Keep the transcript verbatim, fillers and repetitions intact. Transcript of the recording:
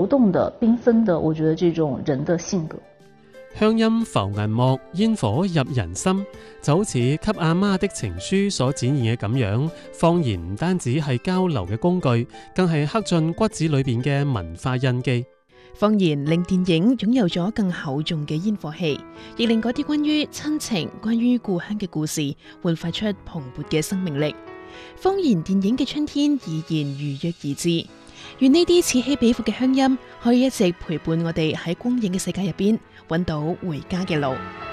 動的、繽紛的，我覺得這種人的性格。 鄉音浮銀幕，煙火入人心，就好似《給阿媽的情書》所展現嘅咁樣。方言唔單止係交流嘅工具，更係刻進骨子裏邊嘅文化印記。 方言令電影擁有咗更厚重嘅煙火氣，亦令嗰啲關於親情、關於故鄉嘅故事煥發出蓬勃嘅生命力。方言電影嘅春天已然如約而至，願呢啲此起彼伏嘅鄉音可以一直陪伴我哋喺光影嘅世界入邊，揾到回家嘅路。